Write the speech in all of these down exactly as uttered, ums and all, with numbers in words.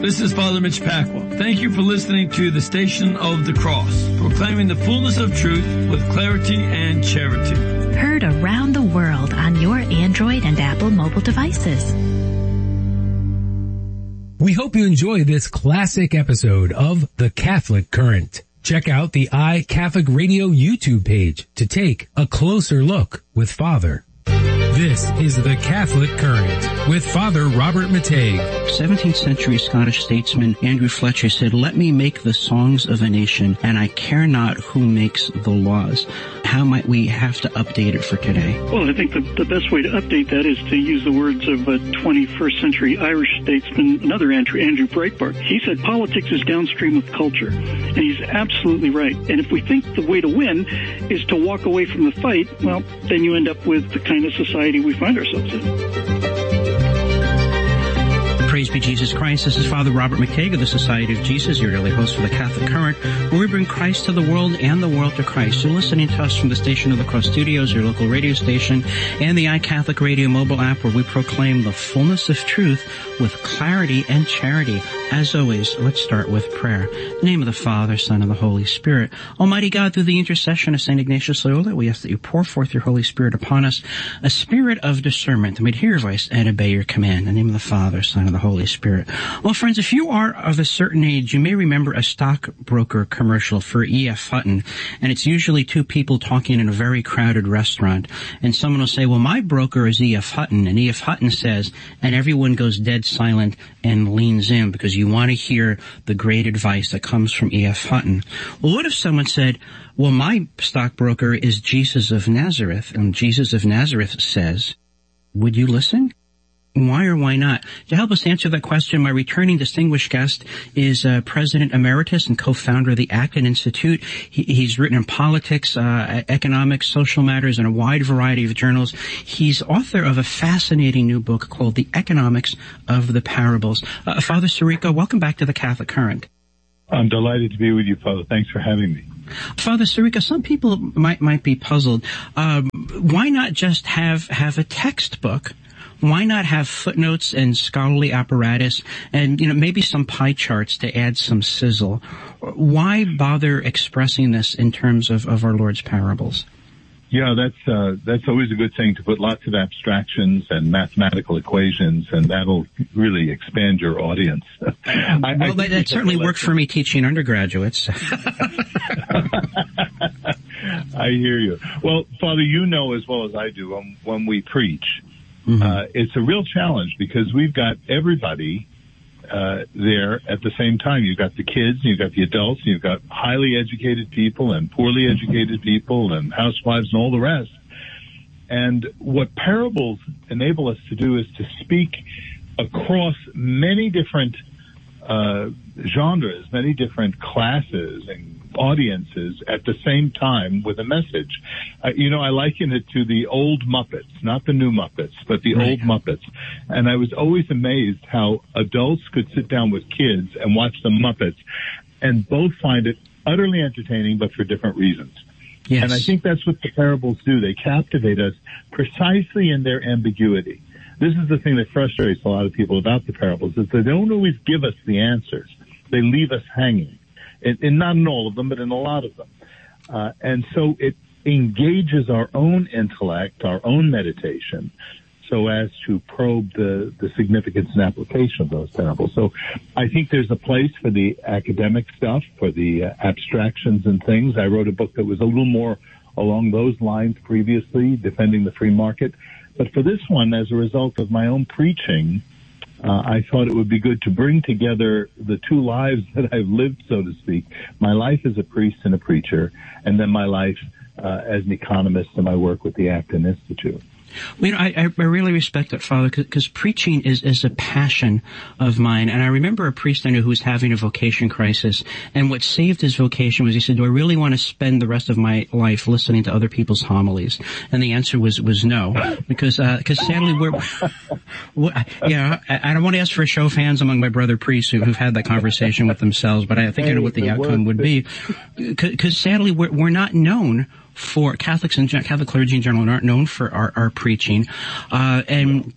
This is Father Mitch Pacwa. Thank you for listening to the Station of the Cross, proclaiming the fullness of truth with clarity and charity. Heard around the world on your Android and Apple mobile devices. We hope you enjoy this classic episode of The Catholic Current. Check out the iCatholic Radio YouTube page to take a closer look with Father. This is The Catholic Current with Father Robert Matei. seventeenth century Scottish statesman Andrew Fletcher said, "Let me make the songs of a nation, and I care not who makes the laws." How might we have to update it for today? Well, I think the, the best way to update that is to use the words of a twenty-first century Irish statesman, another Andrew, Andrew Breitbart. He said politics is downstream of culture, and he's absolutely right. And if we think the way to win is to walk away from the fight, well, then you end up with the kind of society we find ourselves in. Praise be Jesus Christ. This is Father Robert McTague of the Society of Jesus, your daily host for the Catholic Current, where we bring Christ to the world and the world to Christ. You're listening to us from the Station of the Cross Studios, your local radio station, and the iCatholic Radio mobile app, where we proclaim the fullness of truth with clarity and charity. As always, let's start with prayer. In the name of the Father, Son, and the Holy Spirit. Almighty God, through the intercession of Saint Ignatius Loyola, we ask that you pour forth your Holy Spirit upon us, a spirit of discernment, that we'd hear your voice and obey your command. In the name of the Father, Son, and the Holy Spirit. Well, friends, if you are of a certain age, you may remember a stockbroker commercial for E F. Hutton, and it's usually two people talking in a very crowded restaurant, and someone will say, well, my broker is E F. Hutton, and E F. Hutton says, and everyone goes dead silent and leans in because you want to hear the great advice that comes from E F. Hutton. Well, what if someone said, well, my stockbroker is Jesus of Nazareth, and Jesus of Nazareth says, would you listen? Why or why not? To help us answer that question, my returning distinguished guest is uh, President Emeritus and co-founder of the Acton Institute. He, he's written in politics, uh, economics, social matters, and a wide variety of journals. He's author of a fascinating new book called The Economics of the Parables. Uh, Father Sirico, welcome back to the Catholic Current. I'm delighted to be with you, Father. Thanks for having me. Father Sirico, some people might might be puzzled. Um, why not just have have a textbook? Why not have footnotes and scholarly apparatus and, you know, maybe some pie charts to add some sizzle? Why bother expressing this in terms of, of our Lord's parables? Yeah, that's uh, that's always a good thing, to put lots of abstractions and mathematical equations, and that'll really expand your audience. I, well, I that, that certainly worked for me teaching undergraduates. I hear you. Well, Father, you know as well as I do, um, when we preach, Mm-hmm. Uh, it's a real challenge because we've got everybody uh, there at the same time. You've got the kids, you've got the adults, you've got highly educated people and poorly educated people and housewives and all the rest. And what parables enable us to do is to speak across many different uh, genres, many different classes and audiences at the same time with a message. Uh, you know, I liken it to the old Muppets, not the new Muppets, but the right. old Muppets. And I was always amazed how adults could sit down with kids and watch the Muppets and both find it utterly entertaining, but for different reasons. Yes. And I think that's what the parables do. They captivate us precisely in their ambiguity. This is the thing that frustrates a lot of people about the parables, is they don't always give us the answers. They leave us hanging. And not in all of them, but in a lot of them. Uh, and so it engages our own intellect, our own meditation, so as to probe the, the significance and application of those parables. So I think there's a place for the academic stuff, for the uh, abstractions and things. I wrote a book that was a little more along those lines previously, Defending the Free Market. But for this one, as a result of my own preaching, Uh, I thought it would be good to bring together the two lives that I've lived, so to speak. My life as a priest and a preacher, and then my life uh, as an economist and my work with the Acton Institute. Well, you know, I, I really respect that, Father, because preaching is, is a passion of mine. And I remember a priest I knew who was having a vocation crisis, and what saved his vocation was he said, do I really want to spend the rest of my life listening to other people's homilies? And the answer was, was no, because, uh, because sadly we're, we're yeah, I, I don't want to ask for a show of hands among my brother priests who, who've had that conversation with themselves, but I think I know what the outcome would be. Because sadly we're, we're not known for Catholics and Catholic clergy in general aren't known for our, our preaching, uh, and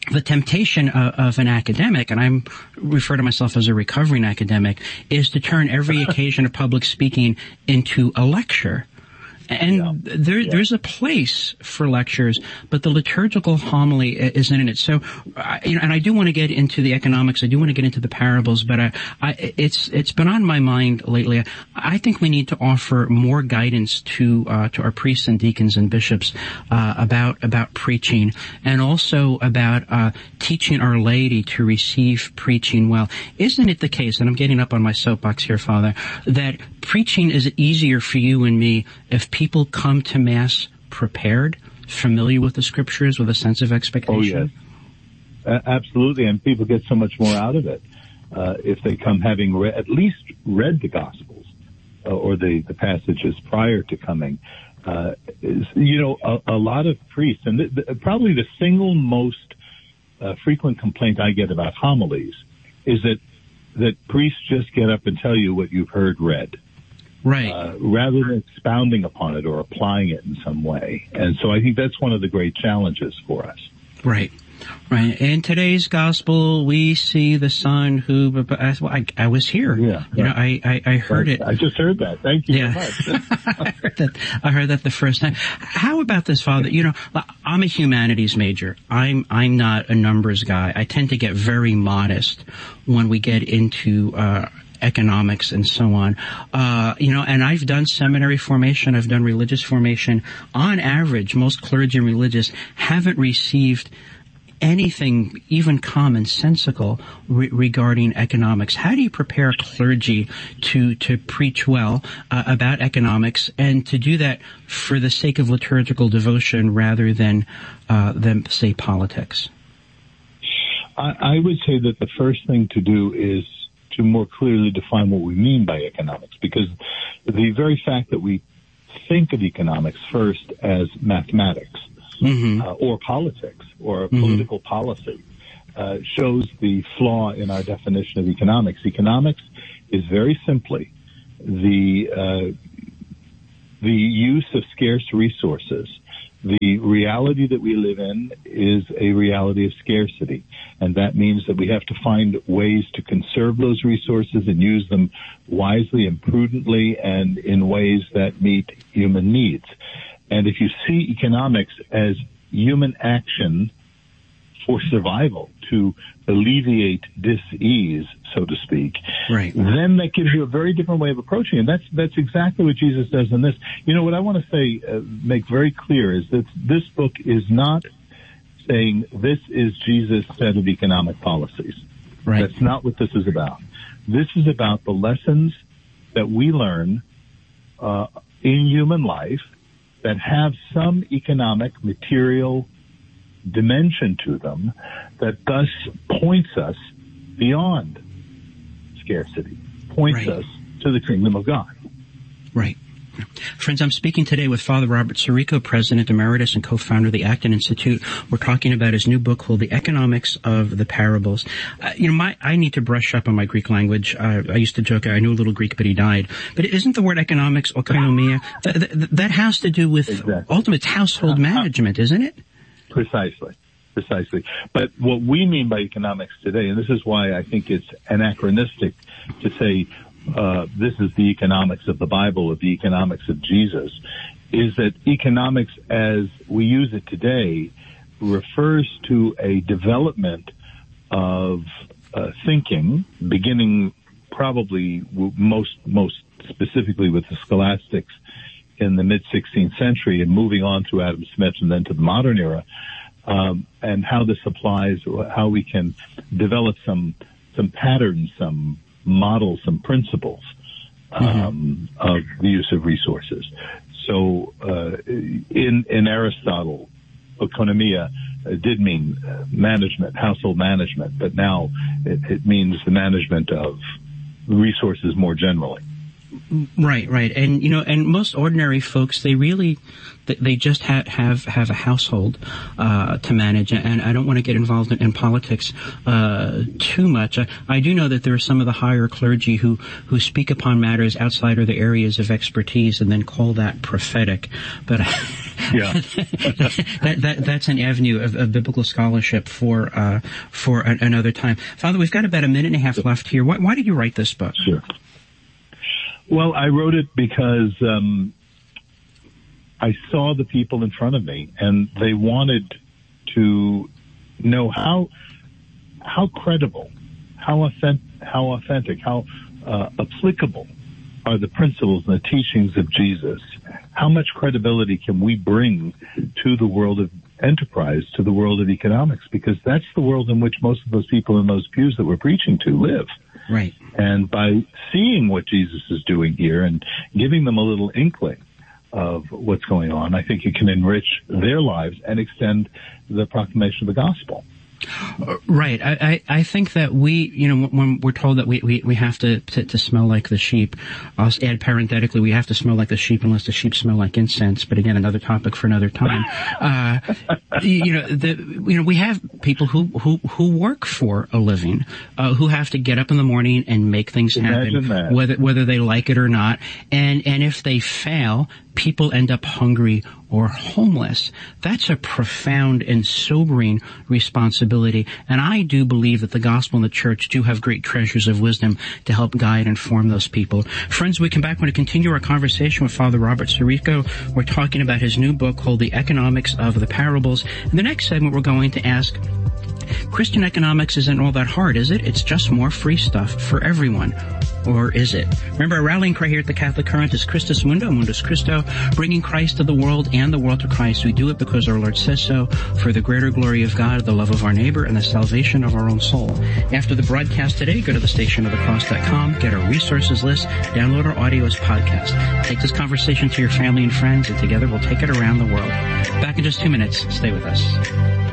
the temptation of, of an academic, and I refer to myself as a recovering academic, is to turn every occasion of public speaking into a lecture. And yeah. there, yeah. there's a place for lectures, but the liturgical homily isn't in it. So, I, you know, and I do want to get into the economics. I do want to get into the parables, but I, I, it's it's been on my mind lately. I think we need to offer more guidance to uh, to our priests and deacons and bishops uh, about about preaching, and also about uh, teaching our laity to receive preaching well. Isn't it the case? And I'm getting up on my soapbox here, Father, that preaching is easier for you and me if people come to Mass prepared, familiar with the Scriptures, with a sense of expectation? Oh, yes. Uh, absolutely, and people get so much more out of it uh, if they come having re- at least read the Gospels uh, or the, the passages prior to coming. Uh, is, you know, a, a lot of priests, and th- th- probably the single most uh, frequent complaint I get about homilies is that that priests just get up and tell you what you've heard read. Right. Uh, rather than expounding upon it or applying it in some way. And so I think that's one of the great challenges for us. Right. Right. In today's gospel, we see the Son who, I, I was here. Yeah. You know, I, I, I heard right. it. I just heard that. Thank you yeah. so much. I heard that, I heard that the first time. How about this, Father? You know, I'm a humanities major. I'm, I'm not a numbers guy. I tend to get very modest when we get into, uh, economics and so on. Uh, you know, and I've done seminary formation, I've done religious formation. On average, most clergy and religious haven't received anything even commonsensical re- regarding economics. How do you prepare clergy to to preach well uh, about economics, and to do that for the sake of liturgical devotion rather than uh, than say politics? I, I would say that the first thing to do is to more clearly define what we mean by economics, because the very fact that we think of economics first as mathematics mm-hmm. uh, or politics or mm-hmm. political policy uh, shows the flaw in our definition of economics. Economics is very simply the uh, the use of scarce resources. The reality that we live in is a reality of scarcity, and that means that we have to find ways to conserve those resources and use them wisely and prudently and in ways that meet human needs. And if you see economics as human action for survival, to alleviate dis-ease, so to speak, right. then that gives you a very different way of approaching it. That's that's exactly what Jesus does in this. You know, what I want to say, uh, make very clear, is that this book is not saying this is Jesus' set of economic policies. Right. That's not what this is about. This is about the lessons that we learn uh, in human life that have some economic, material dimension to them, that thus points us beyond scarcity, points right. us to the kingdom of God. Right. Friends, I'm speaking today with Father Robert Sirico, President Emeritus and co-founder of the Acton Institute. We're talking about his new book called The Economics of the Parables. Uh, you know, my, I need to brush up on my Greek language. Uh, I used to joke, I knew a little Greek, but he died. But isn't the word economics, oikonomia, that, that, that has to do with exactly. ultimate household management, isn't it? Precisely. Precisely. But what we mean by economics today, and this is why I think it's anachronistic to say uh, this is the economics of the Bible or the economics of Jesus, is that economics as we use it today refers to a development of uh, thinking, beginning probably most most specifically with the scholastics in the mid-sixteenth century and moving on through Adam Smith and then to the modern era, um, and how this applies, how we can develop some some patterns, some models, some principles um, mm-hmm. of the use of resources. So uh, in, in Aristotle, oikonomia uh, did mean uh, management, household management, but now it, it means the management of resources more generally. Right, right. And, you know, and most ordinary folks, they really, they just have, have, have a household, uh, to manage. And I don't want to get involved in, in politics, uh, too much. I, I do know that there are some of the higher clergy who, who speak upon matters outside of their areas of expertise and then call that prophetic. But, yeah, that, that, that's an avenue of, of biblical scholarship for, uh, for a, another time. Father, we've got about a minute and a half left here. Why, why did you write this book? Sure. Well, I wrote it because um, I saw the people in front of me, and they wanted to know how how credible, how authentic, how authentic, how uh, applicable are the principles and the teachings of Jesus. How much credibility can we bring to the world of enterprise, to the world of economics? Because that's the world in which most of those people in those pews that we're preaching to live. Right. And by seeing what Jesus is doing here and giving them a little inkling of what's going on, I think it can enrich their lives and extend the proclamation of the gospel. Right. I, I, I think that we, you know, when we're told that we, we, we have to, to, to smell like the sheep, I'll add parenthetically, we have to smell like the sheep unless the sheep smell like incense. But again, another topic for another time. Uh, you know, the, you know, we have people who, who, who work for a living, uh, who have to get up in the morning and make things happen, whether, whether they like it or not. And, and if they fail, people end up hungry or homeless. That's a profound and sobering responsibility. And I do believe that the gospel and the church do have great treasures of wisdom to help guide and form those people. Friends, we come back. We're going to continue our conversation with Father Robert Sirico. We're talking about his new book called The Economics of the Parables. In the next segment, we're going to ask, Christian economics isn't all that hard, is it? It's just more free stuff for everyone. Or is it? Remember, our rallying cry here at the Catholic Current is Christus Mundo, Mundus Christo, bringing Christ to the world and the world to Christ. We do it because our Lord says so, for the greater glory of God, the love of our neighbor, and the salvation of our own soul. After the broadcast today, go to the station of the cross dot com, get our resources list, download our audio as podcast. Take this conversation to your family and friends, and together we'll take it around the world. Back in just two minutes. Stay with us.